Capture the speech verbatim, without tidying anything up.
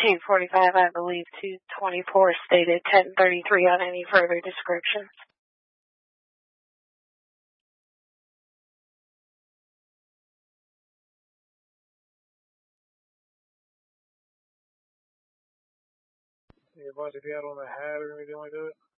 two forty-five, I believe two twenty-four stated ten thirty-three on any further descriptions. Yeah, boss, if you had on a hat or anything like that?